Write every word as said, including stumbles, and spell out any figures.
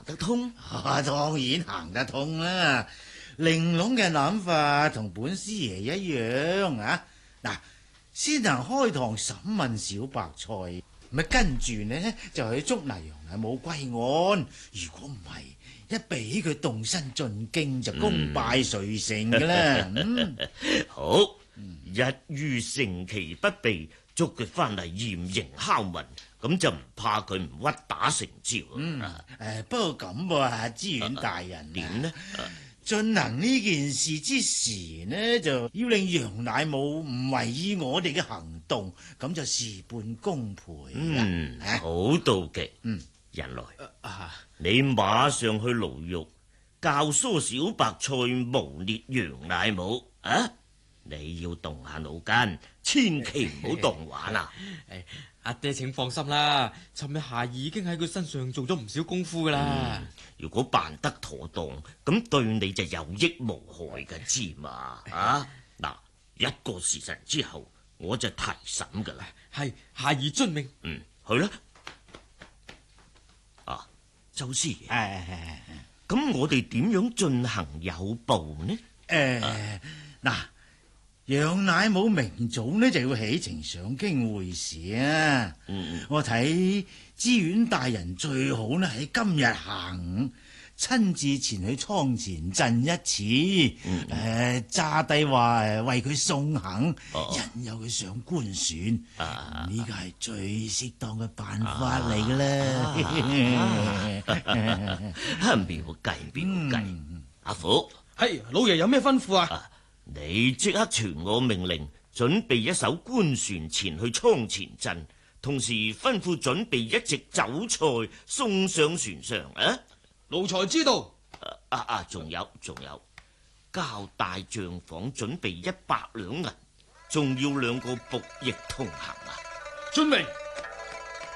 得通？ 啊，當然行得通啦。玲瓏嘅諗法同本師爺一樣啊。嗱，先行開堂審問小白菜，咪跟住呢就去捉拿楊乃武歸案。如果唔係，一俾佢動身進京就功敗垂成噶啦。嗯嗯、 好，一於乘其不備，捉佢翻嚟嚴刑拷問，咁就唔怕佢唔屈打成招。 嗯，誒、呃，不過咁喎，知縣大人點、啊、呢？ 進行呢件事之時呢，就要令楊乃武唔為意我哋嘅行動，咁就事半功倍。 嗯， 啊、 好到極。嗯，人來， 啊、 你馬上去牢獄教唆小白菜誣衊楊乃武啊！你要動下腦筋，千祈唔好當玩啊！ 誒，阿爹請放心啦，尋日夏兒已經喺佢身上做咗唔少功夫噶啦。 嗯，如果辦得妥當，咁對你就有益無害嘅，知嘛？啊，嗱，一個時辰之後我就提審噶啦。 係，夏兒遵命。 嗯，去啦。啊，周師爺，咁、啊、我哋點樣進行有步呢？ 誒、啊，嗱、啊。楊乃武明早呢就要起程上京會試啊！嗯、我睇知縣大人最好呢喺今日下午親自前去倉前鎮一次，誒揸低話為佢送行，哦、引誘佢上官船，呢個係最適當嘅辦法嚟㗎啦！ 妙計妙計，嗯、阿虎， 係老爺有咩吩咐啊？啊你即刻傳我命令，準備一艘官船前去倉前鎮，同時吩咐準備一席酒菜送上船上啊！ 奴才知道。 啊啊，仲有仲有，交大帳房準備一百兩銀，仲要兩個僕役同行啊！ 遵命。